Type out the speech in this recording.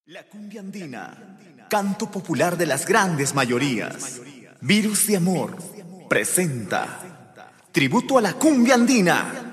La cumbia andina, canto popular de las grandes mayorías. Virus de Amor presenta tributo a la cumbia andina.